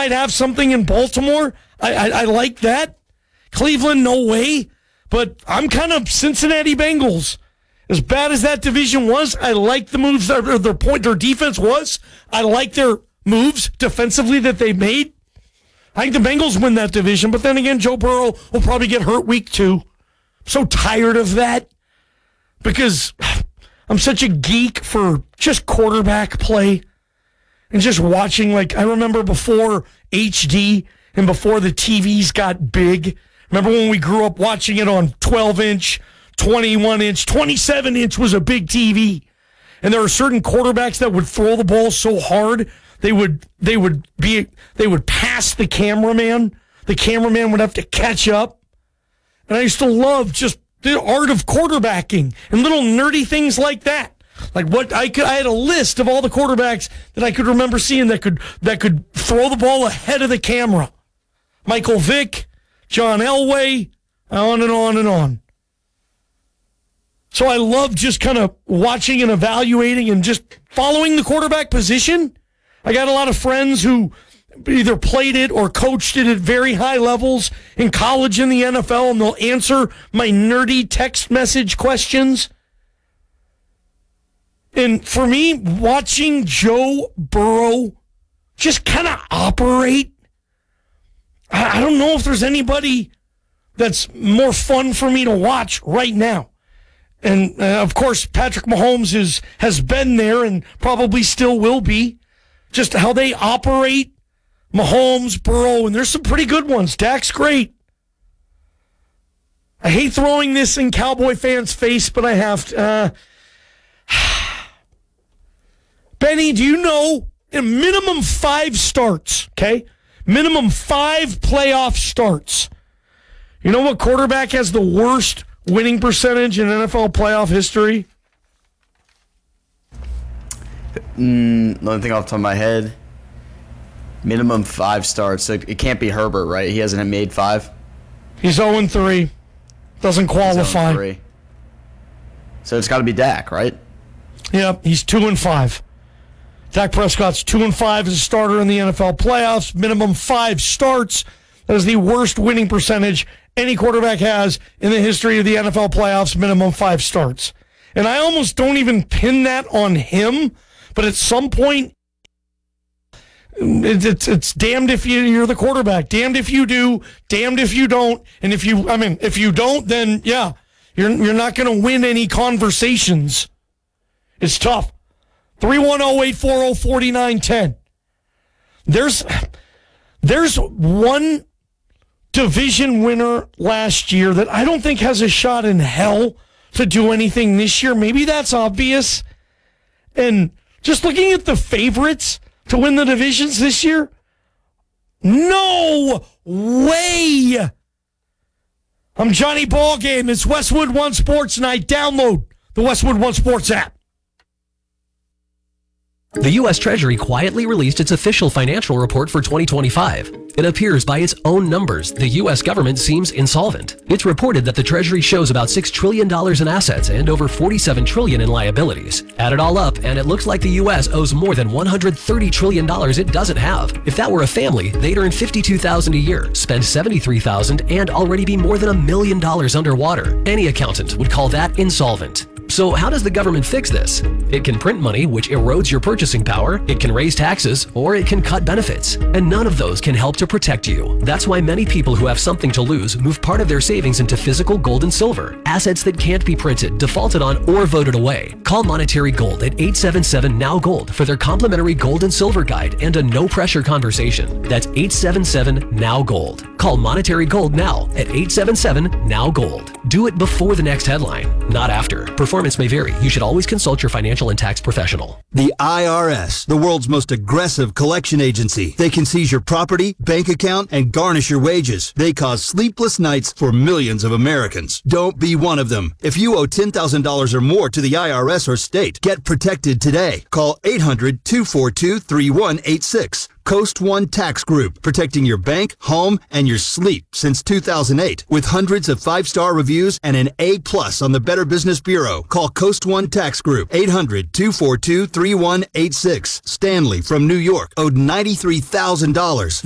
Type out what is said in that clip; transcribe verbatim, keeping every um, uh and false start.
might have something in Baltimore. I, I, I like that. Cleveland, no way. But I'm kind of Cincinnati Bengals. As bad as that division was, I like the moves, that, their point, their defense was. I like their moves defensively that they made. I think the Bengals win that division, but then again, Joe Burrow will probably get hurt week two. I'm so tired of that because I'm such a geek for just quarterback play and just watching. Like, I remember before H D and before the T Vs got big. Remember when we grew up watching it on twelve inch, twenty-one inch, twenty-seven inch was a big T V. And there are certain quarterbacks that would throw the ball so hard they would they would be they would pass the cameraman. The cameraman would have to catch up. And I used to love just the art of quarterbacking and little nerdy things like that. Like what I could I had a list of all the quarterbacks that I could remember seeing that could that could throw the ball ahead of the camera. Michael Vick, John Elway, on and on and on. So I love just kind of watching and evaluating and just following the quarterback position. I got a lot of friends who either played it or coached it at very high levels in college and the N F L, and they'll answer my nerdy text message questions. And for me, watching Joe Burrow just kind of operate, I don't know if there's anybody that's more fun for me to watch right now. And, uh, of course, Patrick Mahomes is, has been there and probably still will be. Just how they operate, Mahomes, Burrow, and there's some pretty good ones. Dak's great. I hate throwing this in Cowboy fans' face, but I have to. Uh, Benny, do you know a minimum five starts, okay? Minimum five playoff starts. You know what quarterback has the worst winning percentage in N F L playoff history? Mm, the only thing off the top of my head, minimum five starts. So it can't be Herbert, right? He hasn't made five. He's oh and three. Doesn't qualify. He's oh and three. So it's got to be Dak, right? Yep, he's two and five. Dak Prescott's two and five as a starter in the N F L playoffs. Minimum five starts. That is the worst winning percentage any quarterback has in the history of the N F L playoffs. Minimum five starts. And I almost don't even pin that on him. But at some point, it's, it's it's damned if you, you're the quarterback. Damned if you do. Damned if you don't. And if you, I mean, if you don't, then yeah, you're you're not going to win any conversations. It's tough. three one zero, eight four zero, four nine one zero. There's there's one division winner last year that I don't think has a shot in hell to do anything this year. Maybe that's obvious. And just looking at the favorites to win the divisions this year, no way. I'm Johnny Ballgame. It's Westwood One Sports Night. Download the Westwood One Sports app. The U S Treasury quietly released its official financial report for twenty twenty-five. It appears by its own numbers, the U S government seems insolvent. It's reported that the Treasury shows about six trillion dollars in assets and over forty-seven trillion dollars in liabilities. Add it all up, and it looks like the U S owes more than one hundred thirty trillion dollars it doesn't have. If that were a family, they'd earn fifty-two thousand dollars a year, spend seventy-three thousand dollars, and already be more than a million dollars underwater. Any accountant would call that insolvent. So how does the government fix this? It can print money, which erodes your purchasing power, it can raise taxes, or it can cut benefits. And none of those can help to protect you. That's why many people who have something to lose move part of their savings into physical gold and silver, assets that can't be printed, defaulted on, or voted away. Call Monetary Gold at eight seven seven, N O W Gold for their complimentary gold and silver guide and a no-pressure conversation. That's eight seven seven, N O W Gold. Call Monetary Gold now at eight seven seven, N O W Gold. Do it before the next headline, not after. Performance may vary. You should always consult your financial and tax professional. The I R S, the world's most aggressive collection agency. They can seize your property, bank account, and garnish your wages. They cause sleepless nights for millions of Americans. Don't be one of them. If you owe ten thousand dollars or more to the I R S or state, get protected today. Call eight hundred, two four two, three one eight six. Coast One Tax Group, protecting your bank, home, and your sleep since two thousand eight. With hundreds of five-star reviews and an A plus on the Better Business Bureau. Call Coast One Tax Group, eight hundred, two four two, three one eight six. Stanley from New York owed ninety-three thousand dollars.